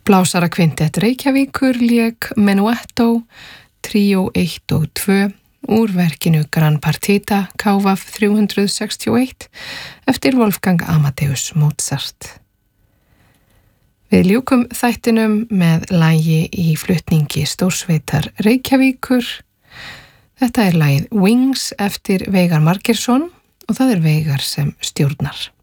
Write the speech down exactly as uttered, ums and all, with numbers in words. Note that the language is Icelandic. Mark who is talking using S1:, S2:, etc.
S1: Blásara kvintett Reykjavíkur lék Menuetto, tríó eitt og tvö úr verkinu Gran Partita K V þrjú hundruð sextíu og eitt eftir Wolfgang Amadeus Mozart. Við ljúkum þættinum með lagi í flutningi stórsveitar Reykjavíkur. Þetta er lagið Wings eftir Veigar Margeirsson og það er Veigar sem stjórnar.